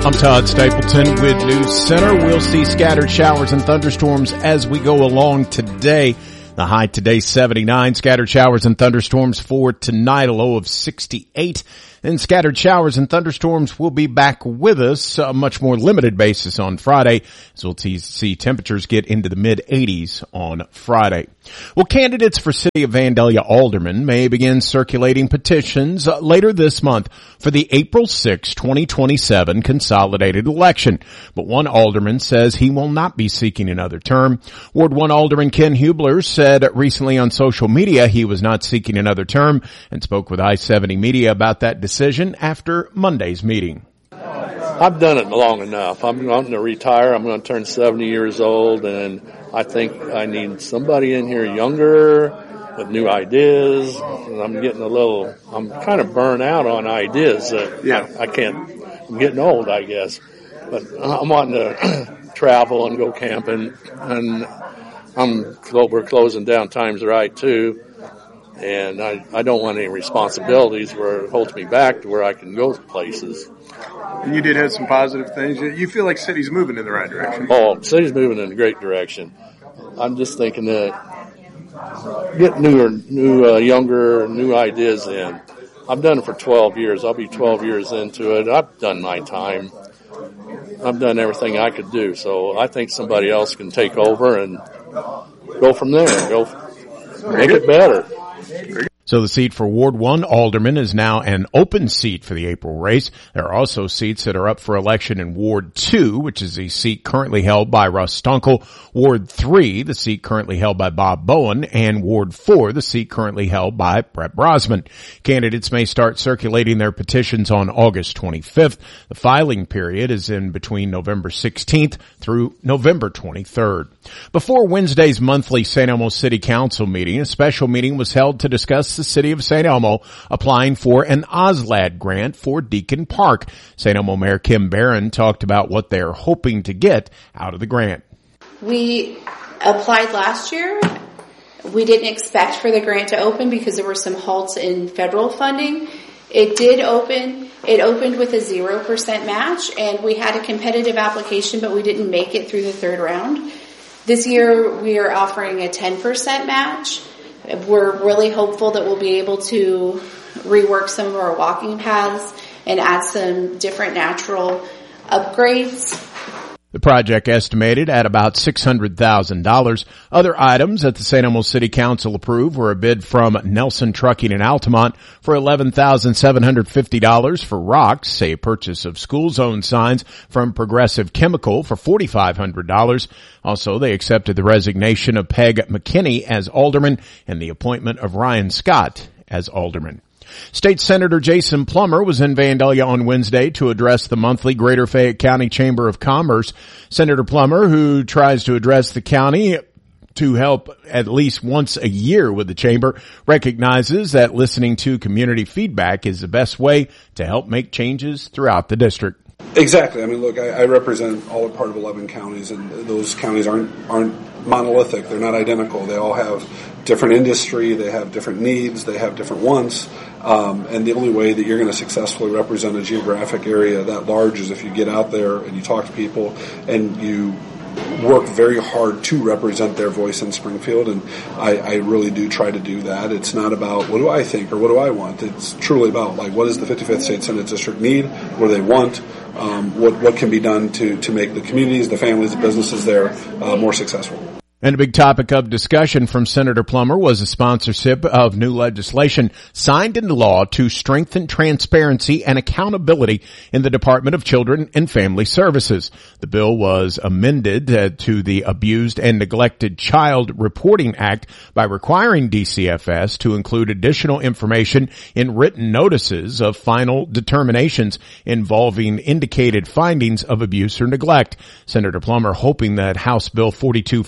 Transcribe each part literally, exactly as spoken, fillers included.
I'm Todd Stapleton with News Center. We'll see scattered showers and thunderstorms as we go along today. The high today seventy-nine, scattered showers and thunderstorms for tonight, a low of sixty-eight. Then scattered showers and thunderstorms will be back with us, a much more limited basis on Friday, as we'll see temperatures get into the mid eighties on Friday. Well, candidates for City of Vandalia aldermen may begin circulating petitions later this month for the April sixth, twenty twenty-seven consolidated election. But one alderman says he will not be seeking another term. Ward one Alderman Ken Hubler said recently on social media he was not seeking another term and spoke with I seventy Media about that decision after Monday's meeting. I've done it long enough. I'm going to retire. I'm going to turn seventy years old, and I think I need somebody in here younger with new ideas. And I'm getting a little, I'm kind of burnt out on ideas that yeah. I, I can't, I'm getting old, I guess. But I'm wanting to travel and go camping, and I'm, we're closing down Times Right too. And I, I don't want any responsibilities where it holds me back to where I can go places. And you did have some positive things. You feel like city's moving in the right direction. Oh, city's moving in a great direction. I'm just thinking that get newer, new, uh, younger, new ideas in. I've done it for twelve years. I'll be twelve years into it. I've done my time. I've done everything I could do. So I think somebody else can take over and go from there. Go make it better. So the seat for Ward one Alderman is now an open seat for the April race. There are also seats that are up for election in Ward two, which is the seat currently held by Russ Stunkel, Ward three, the seat currently held by Bob Bowen, and Ward four, the seat currently held by Brett Brosman. Candidates may start circulating their petitions on August twenty-fifth. The filing period is in between November sixteenth through November twenty-third. Before Wednesday's monthly Saint Elmo City Council meeting, a special meeting was held to discuss the City of Saint Elmo applying for an O S L A D grant for Deacon Park. Saint Elmo Mayor Kim Barron talked about what they're hoping to get out of the grant. We applied last year. We didn't expect for the grant to open because there were some halts in federal funding. It did open. It opened with a zero percent match, and we had a competitive application, but we didn't make it through the third round. This year, we are offering a ten percent match. We're really hopeful that we'll be able to rework some of our walking paths and add some different natural upgrades. The project estimated at about six hundred thousand dollars. Other items that the Saint Elmo City Council approved were a bid from Nelson Trucking in Altamont for eleven thousand seven hundred fifty dollars for rocks, a purchase of school zone signs from Progressive Chemical for four thousand five hundred dollars. Also, they accepted the resignation of Peg McKinney as alderman and the appointment of Ryan Scott as alderman. State Senator Jason Plummer was in Vandalia on Wednesday to address the monthly Greater Fayette County Chamber of Commerce. Senator Plummer, who tries to address the county to help at least once a year with the chamber, recognizes that listening to community feedback is the best way to help make changes throughout the district. Exactly. I mean, look, I, I represent all part of eleven counties, and those counties aren't aren't monolithic. They're not identical. They all have different industry. They have different needs. They have different wants. Um, and the only way that you're going to successfully represent a geographic area that large is if you get out there and you talk to people and you work very hard to represent their voice in Springfield, and I, I really do try to do that. It's not about what do I think or what do I want. It's truly about, like, what does the fifty-fifth State Senate District need? What do they want? Um, what, what can be done to, to make the communities, the families, the businesses there uh, more successful? And a big topic of discussion from Senator Plummer was the sponsorship of new legislation signed into law to strengthen transparency and accountability in the Department of Children and Family Services. The bill was amended uh, to the Abused and Neglected Child Reporting Act by requiring D C F S to include additional information in written notices of final determinations involving indicated findings of abuse or neglect. Senator Plummer hoping that House Bill forty-two forty-two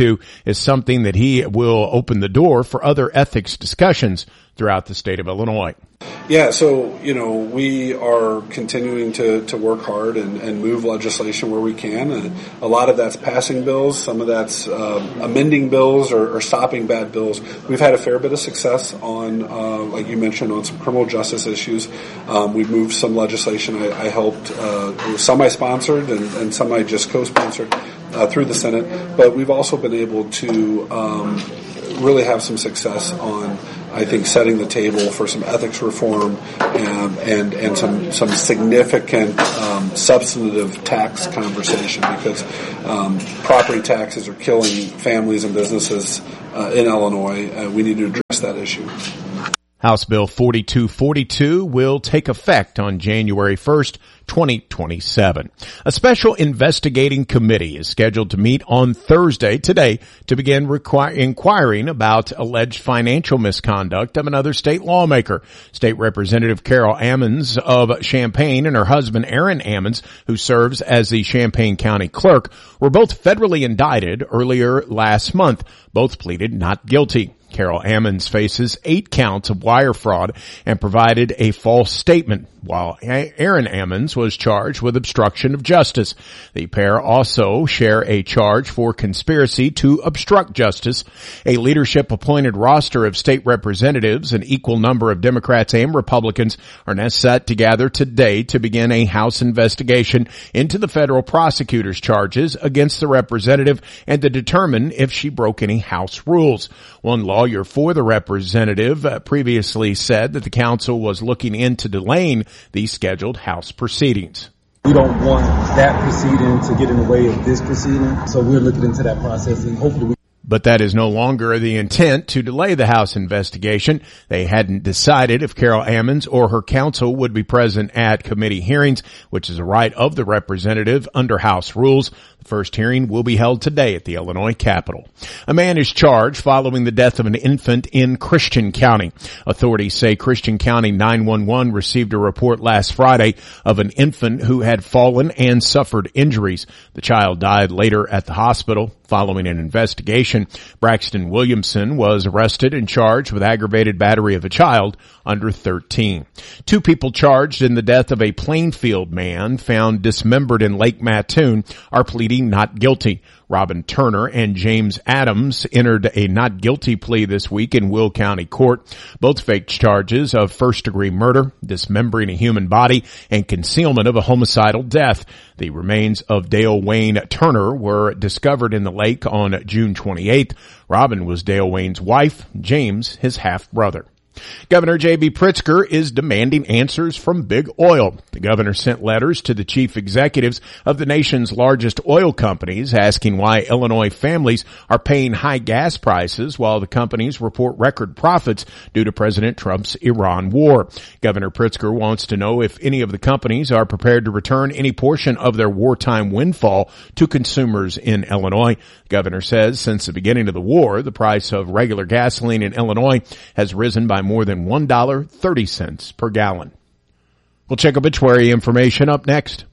to is something that he will open the door for other ethics discussions throughout the state of Illinois. Yeah, so, you know, we are continuing to, to work hard and, and move legislation where we can. And a lot of that's passing bills. Some of that's um, amending bills or, or stopping bad bills. We've had a fair bit of success on, uh, like you mentioned, on some criminal justice issues. Um, we've moved some legislation. I, I helped, uh, some I sponsored and, and some I just co-sponsored uh, through the Senate. But we've also been able to um, really have some success on, I think, setting the table for some ethics reform and and, and some some significant um, substantive tax conversation, because um, property taxes are killing families and businesses uh, in Illinois. Uh, we need to address that issue. House Bill forty-two forty-two will take effect on January first, twenty twenty-seven. A special investigating committee is scheduled to meet on Thursday, today, to begin require, inquiring about alleged financial misconduct of another state lawmaker. State Representative Carol Ammons of Champaign and her husband Aaron Ammons, who serves as the Champaign County Clerk, were both federally indicted earlier last month. Both pleaded not guilty. Carol Ammons faces eight counts of wire fraud and provided a false statement, while Aaron Ammons was charged with obstruction of justice. The pair also share a charge for conspiracy to obstruct justice. A leadership-appointed roster of state representatives, an equal number of Democrats and Republicans, are now set to gather today to begin a House investigation into the federal prosecutor's charges against the representative and to determine if she broke any House rules. One lawyer for the representative uh, previously said that the council was looking into delaying the scheduled House proceedings. We don't want that proceeding to get in the way of this proceeding, so we're looking into that process, and hopefully we But that is no longer the intent to delay the House investigation. They hadn't decided if Carol Ammons or her counsel would be present at committee hearings, which is a right of the representative under House rules. The first hearing will be held today at the Illinois Capitol. A man is charged following the death of an infant in Christian County. Authorities say Christian County nine one one received a report last Friday of an infant who had fallen and suffered injuries. The child died later at the hospital. Following an investigation, Braxton Williamson was arrested and charged with aggravated battery of a child under thirteen. Two people charged in the death of a Plainfield man found dismembered in Lake Mattoon are pleading not guilty. Robin Turner and James Adams entered a not guilty plea this week in Will County Court. Both faked charges of first-degree murder, dismembering a human body, and concealment of a homicidal death. The remains of Dale Wayne Turner were discovered in the lake on June twenty-eighth. Robin was Dale Wayne's wife, James his half-brother. Governor J B. Pritzker is demanding answers from Big Oil. The governor sent letters to the chief executives of the nation's largest oil companies asking why Illinois families are paying high gas prices while the companies report record profits due to President Trump's Iran war. Governor Pritzker wants to know if any of the companies are prepared to return any portion of their wartime windfall to consumers in Illinois. The governor says since the beginning of the war, the price of regular gasoline in Illinois has risen by more than one dollar and thirty cents per gallon. We'll check obituary information up next.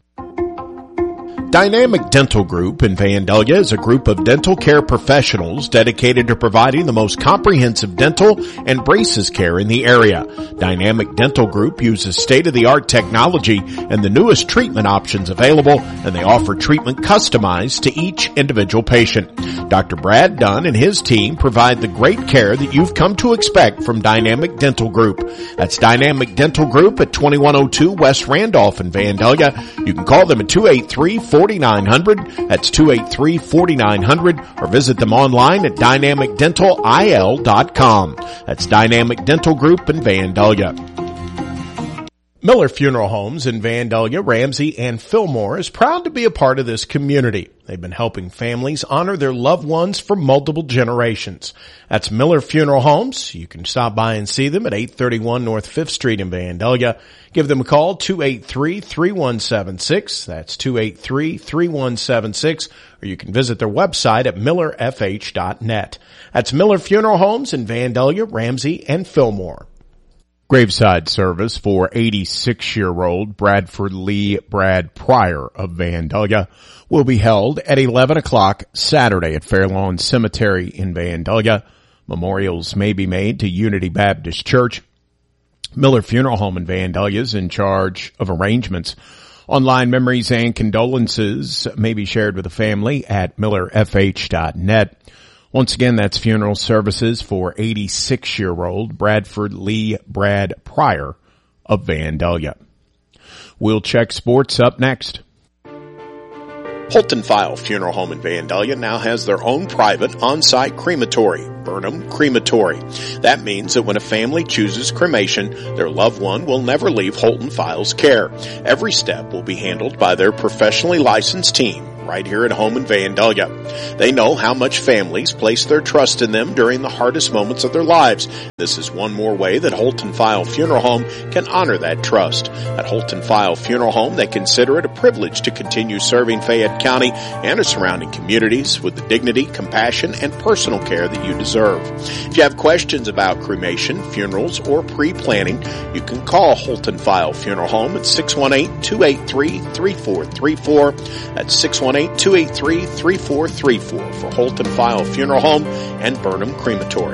Dynamic Dental Group in Vandalia is a group of dental care professionals dedicated to providing the most comprehensive dental and braces care in the area. Dynamic Dental Group uses state-of-the-art technology and the newest treatment options available, and they offer treatment customized to each individual patient. Doctor Brad Dunn and his team provide the great care that you've come to expect from Dynamic Dental Group. That's Dynamic Dental Group at twenty-one oh two West Randolph in Vandalia. You can call them at two eight three, four nine zero zero. That's two eight three, four nine zero zero, or visit them online at dynamic dental I L dot com. That's Dynamic Dental Group in Vandalia. Miller Funeral Homes in Vandalia, Ramsey, and Fillmore is proud to be a part of this community. They've been helping families honor their loved ones for multiple generations. That's Miller Funeral Homes. You can stop by and see them at eight thirty-one North Fifth Street in Vandalia. Give them a call, two eight three, three one seven six. That's two eight three, three one seven six. Or you can visit their website at miller f h dot net. That's Miller Funeral Homes in Vandalia, Ramsey, and Fillmore. Graveside service for eighty-six-year-old Bradford Lee Brad Pryor of Vandalia will be held at eleven o'clock Saturday at Fairlawn Cemetery in Vandalia. Memorials may be made to Unity Baptist Church. Miller Funeral Home in Vandalia is in charge of arrangements. Online memories and condolences may be shared with the family at miller f h dot net. Once again, that's funeral services for eighty-six-year-old Bradford Lee Brad Pryor of Vandalia. We'll check sports up next. Holton File Funeral Home in Vandalia now has their own private on-site crematory, Burnham Crematory. That means that when a family chooses cremation, their loved one will never leave Holton File's care. Every step will be handled by their professionally licensed team right here at home in Vandalia. They know how much families place their trust in them during the hardest moments of their lives. This is one more way that Holton File Funeral Home can honor that trust. At Holton File Funeral Home, they consider it a privilege to continue serving Fayette County and its surrounding communities with the dignity, compassion, and personal care that you deserve. If you have questions about cremation, funerals, or pre-planning, you can call Holton File Funeral Home at six one eight, two eight three, three four three four. That's six one eight, two eight three, three four three four for Holton File Funeral Home and Burnham Crematory.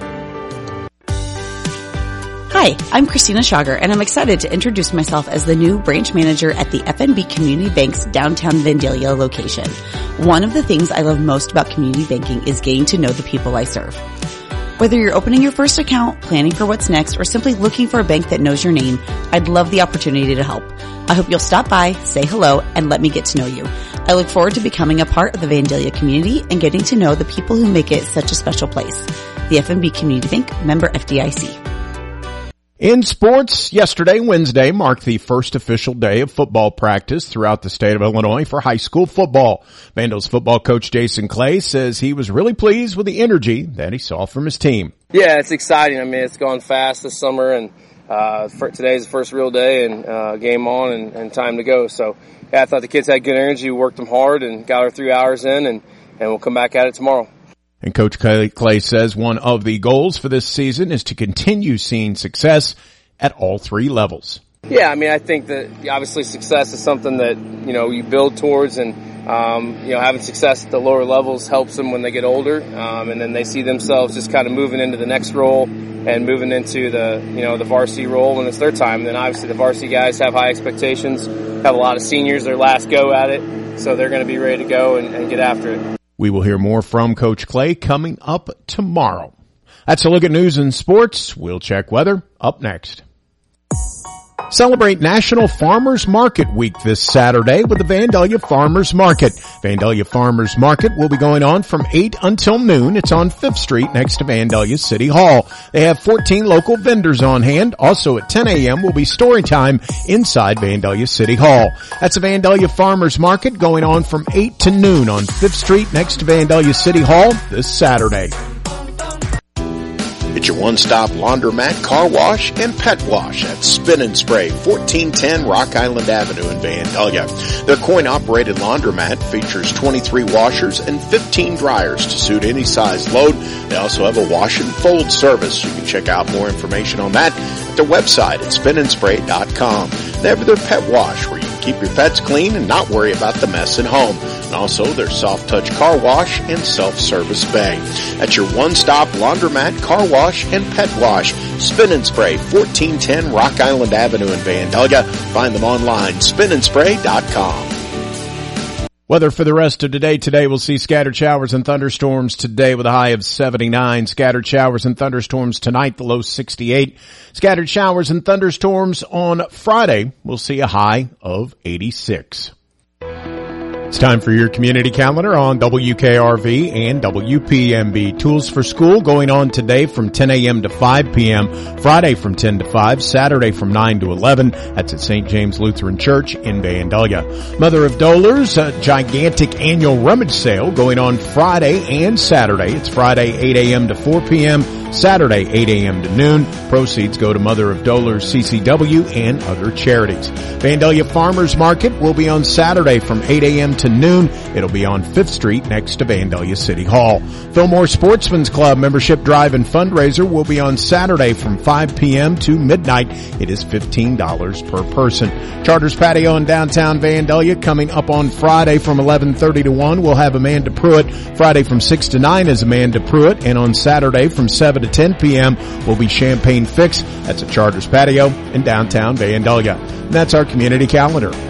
Hi, I'm Christina Schauger, and I'm excited to introduce myself as the new branch manager at the F N B Community Bank's downtown Vandalia location. One of the things I love most about community banking is getting to know the people I serve. Whether you're opening your first account, planning for what's next, or simply looking for a bank that knows your name, I'd love the opportunity to help. I hope you'll stop by, say hello, and let me get to know you. I look forward to becoming a part of the Vandalia community and getting to know the people who make it such a special place. The F N B Community Bank, member F D I C. In sports, yesterday, Wednesday, marked the first official day of football practice throughout the state of Illinois for high school football. Vandals football coach Jason Clay says he was really pleased with the energy that he saw from his team. Yeah, it's exciting. I mean, it's gone fast this summer, and uh, for, today's the first real day and uh, game on and, and time to go. So, yeah, I thought the kids had good energy, worked them hard, and got our three hours in, and, and we'll come back at it tomorrow. And Coach Clay says one of the goals for this season is to continue seeing success at all three levels. Yeah, I mean, I think that obviously success is something that, you know, you build towards, and, um, you know, having success at the lower levels helps them when they get older, um, and then they see themselves just kind of moving into the next role and moving into the, you know, the varsity role when it's their time. And then obviously the varsity guys have high expectations, have a lot of seniors, their last go at it, so they're going to be ready to go and, and get after it. We will hear more from Coach Clay coming up tomorrow. That's a look at news and sports. We'll check weather up next. Celebrate National Farmers Market Week this Saturday with the Vandalia Farmers Market. Vandalia Farmers Market will be going on from eight until noon. It's on Fifth Street next to Vandalia City Hall. They have fourteen local vendors on hand. Also at ten a.m. will be story time inside Vandalia City Hall. That's the Vandalia Farmers Market going on from eight to noon on Fifth Street next to Vandalia City Hall this Saturday. It's your one-stop laundromat, car wash, and pet wash at Spin and Spray, fourteen ten Rock Island Avenue in Vandalia. Their coin-operated laundromat features twenty-three washers and fifteen dryers to suit any size load. They also have a wash and fold service. You can check out more information on that at their website at spin and spray dot com. They have their pet wash where you can keep your pets clean and not worry about the mess at home. And also their soft touch car wash and self-service bay. That's your one-stop laundromat, car wash, and pet wash. Spin and Spray, fourteen ten Rock Island Avenue in Vandalia. Find them online, spin and spray dot com. Weather for the rest of today. Today we'll see scattered showers and thunderstorms today with a high of seventy-nine. Scattered showers and thunderstorms tonight, the low sixty-eight. Scattered showers and thunderstorms on Friday, we'll see a high of eighty-six. It's time for your community calendar on W K R V and W P M B. Tools for School going on today from ten a.m. to five p.m., Friday from ten to five, Saturday from nine to eleven. That's at Saint James Lutheran Church in Vandalia. Mother of Dolors, a gigantic annual rummage sale going on Friday and Saturday. It's Friday eight a.m. to four p.m., Saturday, eight a.m. to noon. Proceeds go to Mother of Dolors C C W and other charities. Vandalia Farmers Market will be on Saturday from eight a.m. to noon. It'll be on Fifth Street next to Vandalia City Hall. Fillmore Sportsman's Club membership drive and fundraiser will be on Saturday from five p.m. to midnight. It is fifteen dollars per person. Charters Patio in downtown Vandalia coming up on Friday from eleven thirty to one. We'll have Amanda Pruitt. Friday from six to nine is Amanda Pruitt. And on Saturday from seven to ten p.m. will be Champagne Fix. That's at Charters Patio in downtown Vandalia. And that's our community calendar.